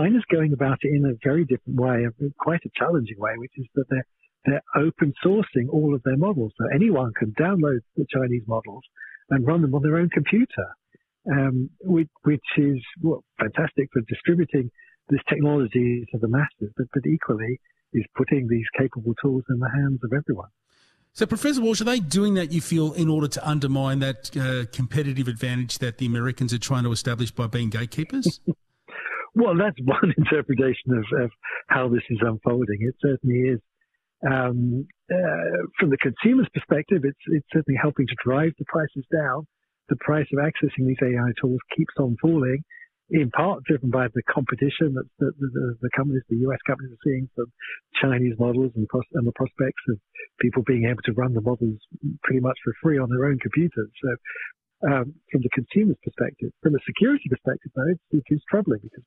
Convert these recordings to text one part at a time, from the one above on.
China's going about it in a very different way, quite a challenging way, which is that they're open sourcing all of their models. So anyone can download the Chinese models and run them on their own computer, which is fantastic for distributing this technology to the masses, but equally is putting these capable tools in the hands of everyone. So, Professor Walsh, are they doing that, you feel, in order to undermine that competitive advantage that the Americans are trying to establish by being gatekeepers? Well, that's one interpretation of how this is unfolding. It certainly is. From the consumer's perspective, it's certainly helping to drive the prices down. The price of accessing these AI tools keeps on falling, in part driven by the competition that the companies, the US companies, are seeing from Chinese models and the prospects of people being able to run the models pretty much for free on their own computers. So from the consumer's perspective, from a security perspective, though, it is troubling because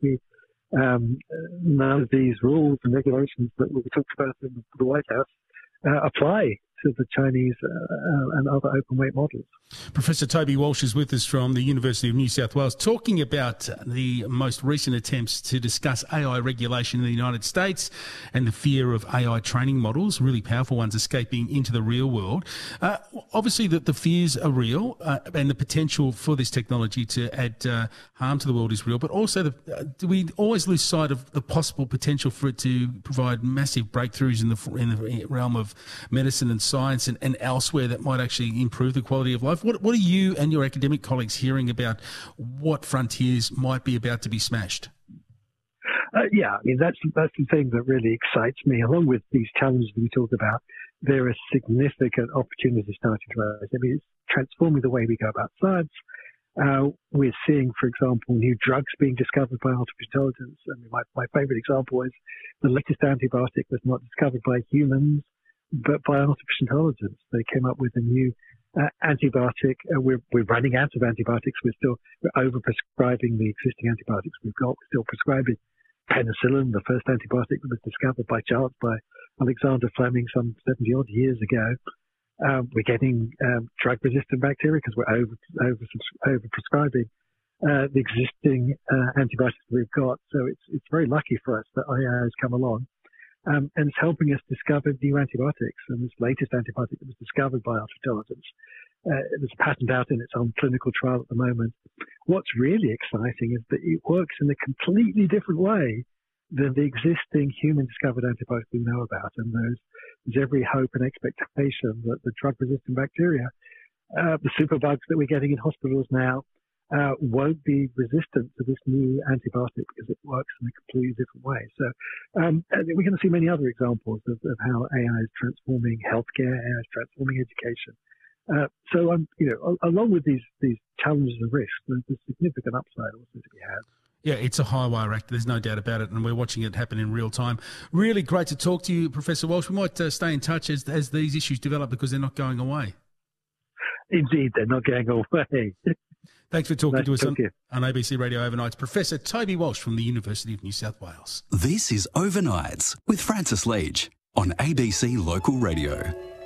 none of these rules and regulations that we talked about in the White House apply to the Chinese and other open weight models. Professor Toby Walsh is with us from the University of New South Wales, talking about the most recent attempts to discuss AI regulation in the United States and the fear of AI training models, really powerful ones, escaping into the real world. Obviously, the fears are real and the potential for this technology to add harm to the world is real, but also we always lose sight of the possible potential for it to provide massive breakthroughs in the realm of medicine and science and elsewhere that might actually improve the quality of life. What are you and your academic colleagues hearing about what frontiers might be about to be smashed? Yeah, I mean, that's the thing that really excites me. Along with these challenges we talked about, there are significant opportunities starting to rise. I mean, it's transforming the way we go about science. We're seeing, for example, new drugs being discovered by artificial intelligence. I mean, my favorite example is the latest antibiotic was not discovered by humans, but by artificial intelligence. They came up with a new antibiotic. We're running out of antibiotics. We're over-prescribing the existing antibiotics we've got. We're still prescribing penicillin, the first antibiotic that was discovered by chance by Alexander Fleming some 70-odd years ago. We're getting drug-resistant bacteria because we're over-prescribing the existing antibiotics we've got. So it's very lucky for us that AI has come along. And it's helping us discover new antibiotics. And this latest antibiotic that was discovered by artificial intelligence, there's a patent out and it's on clinical trial at the moment. What's really exciting is that it works in a completely different way than the existing human-discovered antibiotics we know about. And there's every hope and expectation that the drug-resistant bacteria, the superbugs that we're getting in hospitals now, won't be resistant to this new antibiotic because it works in a completely different way. So we're going to see many other examples of how AI is transforming healthcare, AI is transforming education. Along with these challenges and risks, there's significant upside also to be had. Yeah, it's a high wire act. There's no doubt about it, and we're watching it happen in real time. Really great to talk to you, Professor Walsh. We might stay in touch as these issues develop because they're not going away. Indeed, they're not going away. Thanks for talking to us on ABC Radio Overnights. Professor Toby Walsh from the University of New South Wales. This is Overnights with Francis Leach on ABC Local Radio.